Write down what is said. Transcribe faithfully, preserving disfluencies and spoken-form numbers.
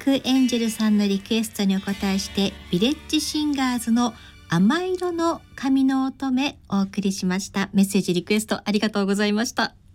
クエンジェルさんのリクエストにお答えしてヴィレッジシンガーズの甘色の髪の乙女お送りしました。メッセージリクエストありがとうございました。